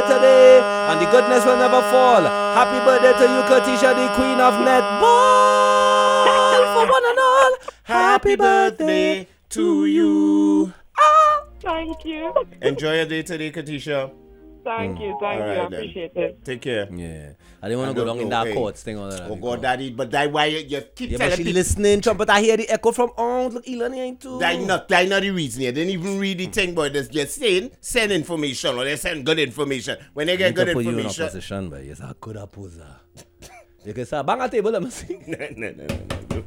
today, and the goodness will never fall. Happy birthday to you, Katisha, the queen of netball. For one and all, happy birthday to you. Thank you. Enjoy your day today, Katisha. Thank you. All right, I appreciate it. Take care. Yeah. I didn't want to go down in that courts thing all that. Oh, God, Daddy. But that why you keep Yeah, telling but she people. listening, but I hear the echo from, look, Elon ain't too. That's not the reason. They didn't even read the thing, but they're just saying, send information, or they send good information. When they get good put you in a information. position, but yes, I could have posed. You can say, bang a table, let me see. No.